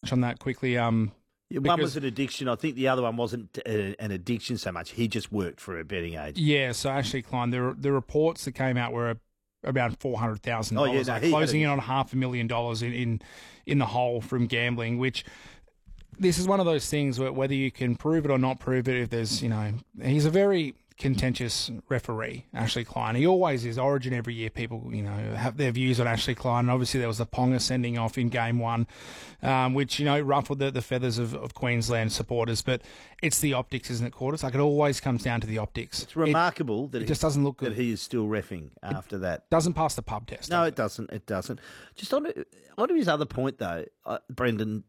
touch on that quickly. One was an addiction. I think the other one wasn't an addiction so much. He just worked for a betting agent. Yeah, so Ashley Klein, the reports that came out were around $400,000. Oh, yeah, no, closing in on $500,000 in the hole from gambling, which this is one of those things where whether you can prove it or not prove it, if there's, he's a very contentious referee, Ashley Klein. He always is. Origin every year, people, have their views on Ashley Klein. And obviously, there was the Ponga sending off in game one, which, ruffled the feathers of Queensland supporters. But it's the optics, isn't it, Quarters? Like, it always comes down to the optics. It's remarkable that it just doesn't look good. That he is still reffing after that. Doesn't pass the pub test. No, it doesn't. It doesn't. Just on his other point, though, Brendan,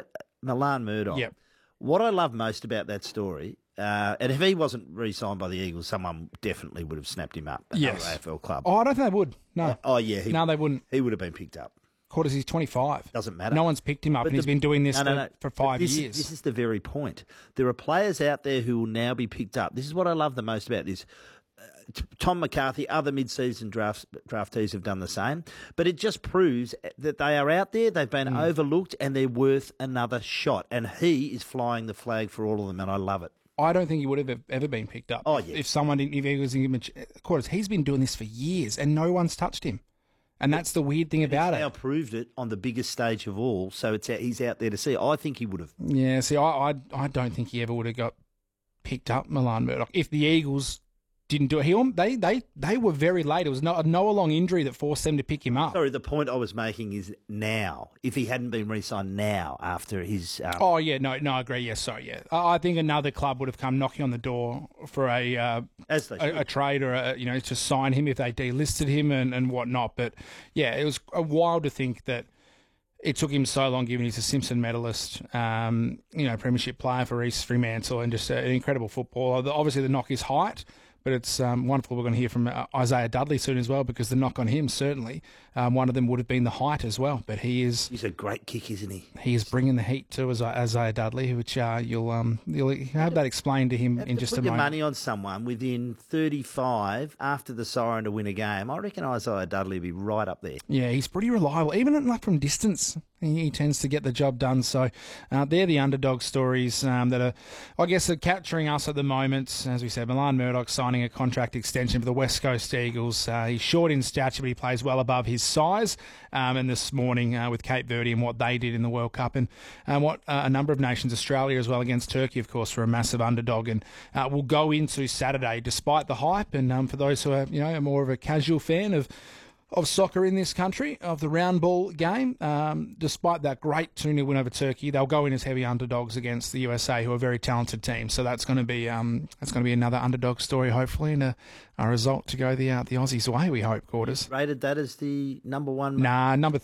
Milan Murdoch. Yep. What I love most about that story, and if he wasn't re-signed by the Eagles, someone definitely would have snapped him up. Another AFL club. Oh, I don't think they would. No. No, they wouldn't. He would have been picked up. Quarters, he's 25. Doesn't matter. No one's picked him up, and he's been doing this for 5 years. This is the very point. There are players out there who will now be picked up. This is what I love the most about this. Tom McCarthy, other mid-season draftees have done the same, but it just proves that they are out there, they've been overlooked, and they're worth another shot. And he is flying the flag for all of them, and I love it. I don't think he would have ever been picked up. Oh, yeah. If someone didn't, if he was in Quarters, he's been doing this for years, and no one's touched him. And that's the weird thing about it. He's now proved it on the biggest stage of all, so he's out there to see. I think he would have. Yeah, see, I don't think he ever would have got picked up, Milan Murdoch. If the Eagles didn't do it, they were very late. It was a Noah-long injury that forced them to pick him up. Sorry, the point I was making is now. If he hadn't been re-signed now after his... I agree. Yeah, sorry, yeah. I think another club would have come knocking on the door for a trade or, to sign him if they delisted him and whatnot. But, yeah, it was wild to think that it took him so long, given he's a Simpson medalist, premiership player for East Fremantle and just an incredible footballer. Obviously, the knock is height. But it's wonderful we're going to hear from Isaiah Dudley soon as well, because the knock on him, certainly, one of them would have been the height as well. But he's a great kick, isn't he? He is bringing the heat to Isaiah Dudley, which you'll have that explained to him in just a moment. Put your money on someone within 35 after the siren to win a game. I reckon Isaiah Dudley will be right up there. Yeah, he's pretty reliable, even from distance. He tends to get the job done. So they're the underdog stories that are, I guess, are capturing us at the moment. As we said, Milan Murdoch signing a contract extension for the West Coast Eagles. He's short in stature, but he plays well above his size. And this morning with Cape Verde and what they did in the World Cup and what a number of nations, Australia as well against Turkey, of course, for a massive underdog. And we'll go into Saturday despite the hype. And for those who are, more of a casual fan of soccer in this country, of the round ball game. Despite that great 2-0 win over Turkey, they'll go in as heavy underdogs against the USA, who are a very talented team. So that's going to be another underdog story, hopefully, and a result to go the Aussies' way, we hope, Quarters. Rated that as the number one? Nah, number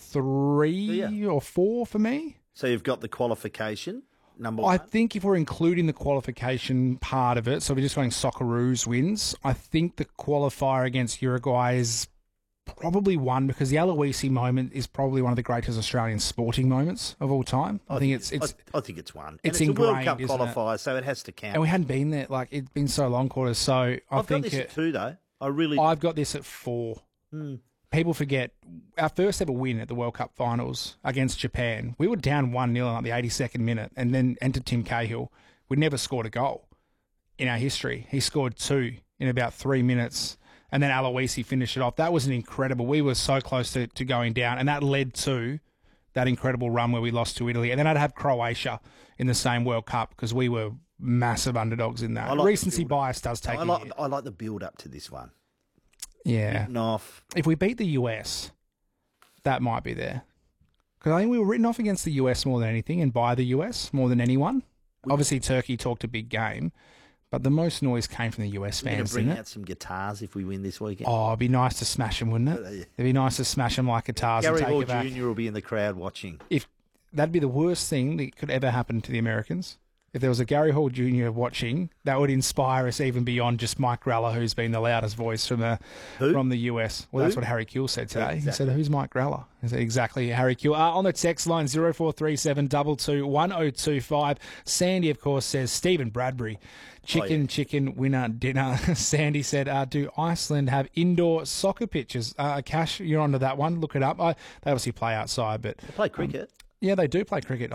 3 or 4 for me. So you've got the qualification, number 1? I think if we're including the qualification part of it, so we're just going Socceroos wins, I think the qualifier against Uruguay is probably 1, because the Aloisi moment is probably one of the greatest Australian sporting moments of all time. I think it's 1. It's a World Cup qualifier, so it has to count. And we hadn't been there. Like, it's been so long, Quarters. So I've got this at 2, though. I've got this at 4. People forget our first ever win at the World Cup finals against Japan. We were down 1-0 at the 82nd minute, and then entered Tim Cahill. We never scored a goal in our history. He scored 2 in about 3 minutes. And then Aloisi finished it off. That was an incredible... We were so close to going down, and that led to that incredible run where we lost to Italy. And then I'd have Croatia in the same World Cup, because we were massive underdogs in that. Recency bias does take a hit. I like the build-up to this one. Yeah. Written off. If we beat the US, that might be there. Because I think we were written off against the US more than anything, and by the US more than anyone. Obviously, Turkey talked a big game. But the most noise came from the US fans, bring out some guitars if we win this weekend. Oh, it'd be nice to smash them, wouldn't it? It'd be nice to smash them like guitars Gary and take Hall it back. Jr. will be in the crowd watching. That'd be the worst thing that could ever happen to the Americans. If there was a Gary Hall Jr. watching, that would inspire us even beyond just Mike Grella, who's been the loudest voice from the US. Well, that's what Harry Kuehl said today. Exactly. He said, "Who's Mike Grella?" He said, "Exactly, Harry Kuehl." On the text line, 0437 22 1025. Sandy, of course, says, Stephen Bradbury, chicken, winner, dinner. Sandy said, do Iceland have indoor soccer pitches? Cash, you're onto that one. Look it up. They obviously play outside, but... They play cricket. Yeah, they do play cricket in Iceland.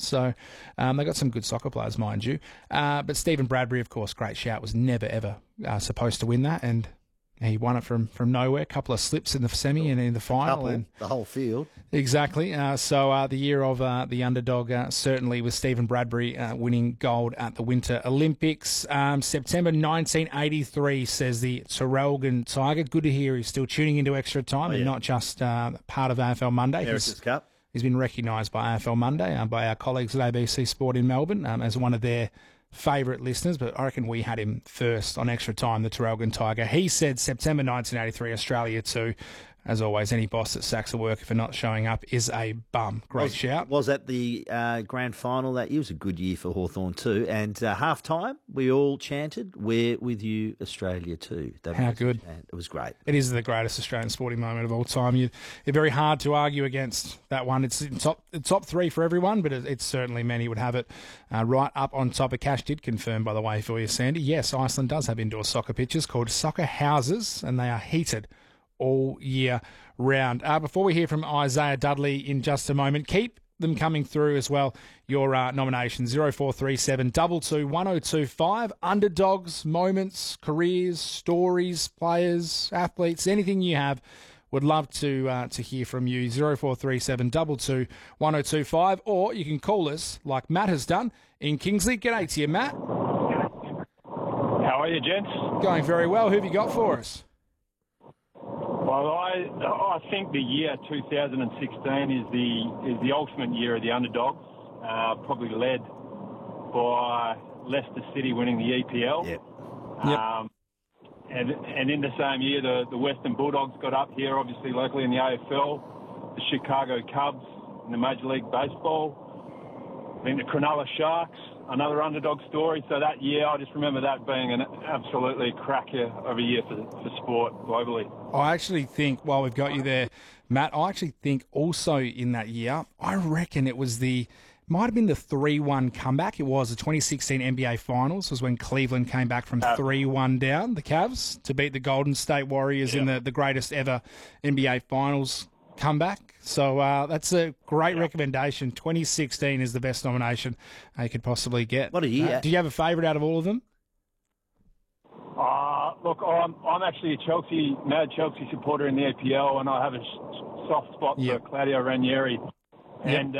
So they got some good soccer players, mind you. But Stephen Bradbury, of course, great shout, was never, ever supposed to win that. And he won it from nowhere. A couple of slips in the semi and in the final. And the whole field. Exactly. So the year of the underdog certainly was Stephen Bradbury winning gold at the Winter Olympics. September 1983, says the Traralgon Tiger. Good to hear he's still tuning into Extra Time and not just part of AFL Monday. America's Cup. He's been recognised by AFL Monday by our colleagues at ABC Sport in Melbourne as one of their favourite listeners, but I reckon we had him first on Extra Time, the Traralgon Tiger. He said September 1983, Australia 2. As always, any boss that sacks the work if they're not showing up is a bum. Great shout. Was at the grand final that year. It was a good year for Hawthorn too. And half-time, we all chanted, "We're with you, Australia too." How good. It was great. It is the greatest Australian sporting moment of all time. It's very hard to argue against that one. It's in top three for everyone, but it's certainly many would have it right up on top. Of Cash did confirm, by the way, for you, Sandy. Yes, Iceland does have indoor soccer pitches called soccer houses, and they are heated all year round. Before we hear from Isaiah Dudley in just a moment, keep them coming through as well. Your nominations, 0437 22 1025. Underdogs, moments, careers, stories, players, athletes, anything you have. Would love to hear from you, 0437 22 1025. Or you can call us like Matt has done in Kingsley. G'day to you, Matt. How are you, gents? Going very well. Who have you got for us? Well, I think the year 2016 is the ultimate year of the underdogs, probably led by Leicester City winning the EPL. Yep. And in the same year, the Western Bulldogs got up here, obviously locally in the AFL, the Chicago Cubs in the Major League Baseball, then the Cronulla Sharks, another underdog story. So that year, I just remember that being an absolutely cracker of a year for sport globally. I actually think, while we've got you there, Matt, I actually think also in that year, I reckon it was might have been the 3-1 comeback. It was the 2016 NBA Finals was when Cleveland came back from 3-1 down, the Cavs, to beat the Golden State Warriors in the greatest ever NBA Finals comeback. So that's a great recommendation. 2016 is the best nomination you could possibly get. What a year. Do you have a favourite out of all of them? Look, I'm actually a mad Chelsea supporter in the APL, and I have a soft spot for Claudio Ranieri. And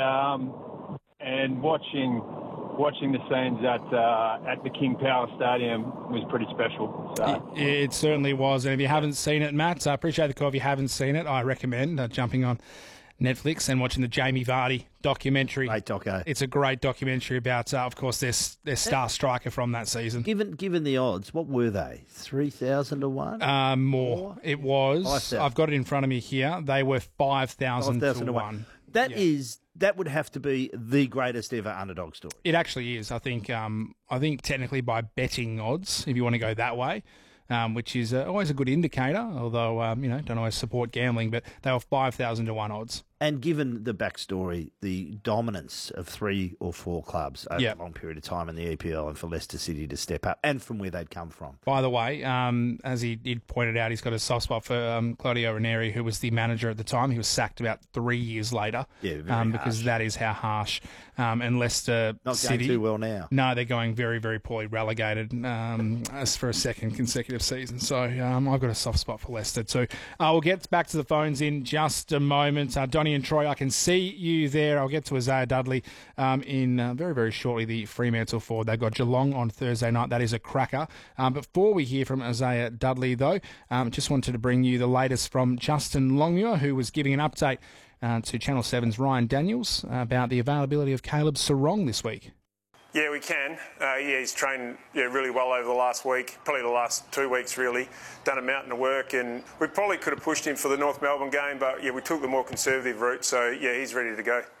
watching the scenes at the King Power Stadium was pretty special. So. It certainly was. And if you haven't seen it, Matt, I appreciate the call. If you haven't seen it, I recommend jumping on Netflix and watching the Jamie Vardy documentary. Great doco. It's a great documentary about, of course, their star striker from that season. Given the odds, what were they? 3,000 to 1? More. It was. 5,000. I've got it in front of me here. They were 5,000 to 1. That would have to be the greatest ever underdog story. It actually is. I think technically by betting odds, if you want to go that way, which is always a good indicator, although, don't always support gambling, but they were 5,000 to 1 odds. And given the backstory, the dominance of 3 or 4 clubs over a long period of time in the EPL, and for Leicester City to step up, and from where they'd come from. By the way, as he did pointed out, he's got a soft spot for Claudio Ranieri, who was the manager at the time. He was sacked about 3 years later. Yeah, very because harsh. that is how harsh. And Leicester City... Not going too well now. No, they're going very, very poorly, relegated as for a second consecutive season. So I've got a soft spot for Leicester too. We'll get back to the phones in just a moment. Donnie and Troy, I can see you there. I'll get to Isaiah Dudley in very, very shortly, the Fremantle forward. They've got Geelong on Thursday night. That is a cracker. Before we hear from Isaiah Dudley, though, just wanted to bring you the latest from Justin Longmuir, who was giving an update to Channel 7's Ryan Daniels about the availability of Caleb Sarong this week. Yeah, we can. He's trained really well over the last week, probably the last 2 weeks really. Done a mountain of work, and we probably could have pushed him for the North Melbourne game, but we took the more conservative route, so he's ready to go.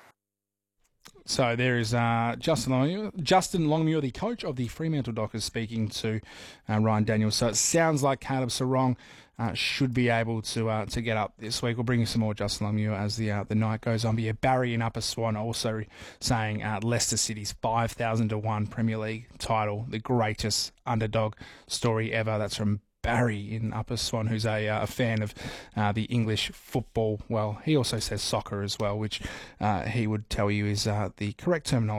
So there is Justin Longmuir, the coach of the Fremantle Dockers, speaking to Ryan Daniels. So it sounds like Caleb Sarong should be able to get up this week. We'll bring you some more Justin Longmuir as the night goes on. But yeah, Barry in Upper Swan also saying Leicester City's 5,000 to 1 Premier League title, the greatest underdog story ever. That's from Barry in Upper Swan, who's a fan of the English football. Well, he also says soccer as well, which he would tell you is the correct terminology.